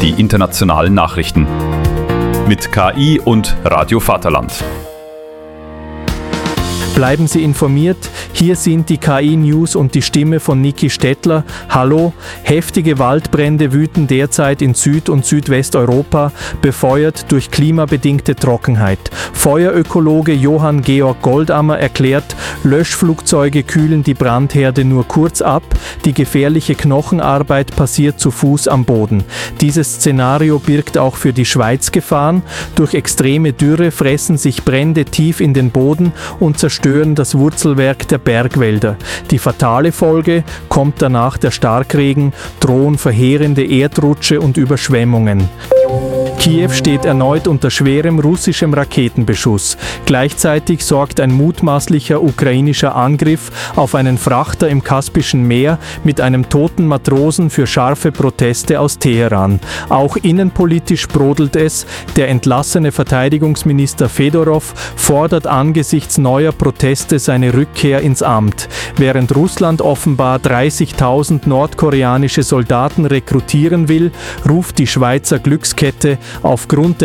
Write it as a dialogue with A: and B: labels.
A: die internationalen Nachrichten. Mit KI und Radio Vaterland.
B: Bleiben Sie informiert, hier sind die KI-News und die Stimme von Niki Stettler. Hallo, heftige Waldbrände wüten derzeit in Süd- und Südwesteuropa, befeuert durch klimabedingte Trockenheit. Feuerökologe Johann Georg Goldammer erklärt, Löschflugzeuge kühlen die Brandherde nur kurz ab, die gefährliche Knochenarbeit passiert zu Fuß am Boden. Dieses Szenario birgt auch für die Schweiz Gefahren. Durch extreme Dürre fressen sich Brände tief in den Boden und zerstören das Wurzelwerk der Bergwälder. Die fatale Folge: kommt danach der Starkregen, drohen verheerende Erdrutsche und Überschwemmungen. Kiew steht erneut unter schwerem russischem Raketenbeschuss. Gleichzeitig sorgt ein mutmaßlicher ukrainischer Angriff auf einen Frachter im Kaspischen Meer mit einem toten Matrosen für scharfe Proteste aus Teheran. Auch innenpolitisch brodelt es. Der entlassene Verteidigungsminister Fedorov fordert angesichts neuer Proteste seine Rückkehr ins Amt. Während Russland offenbar 30.000 nordkoreanische Soldaten rekrutieren will, ruft die Schweizer Glückskette aufgrund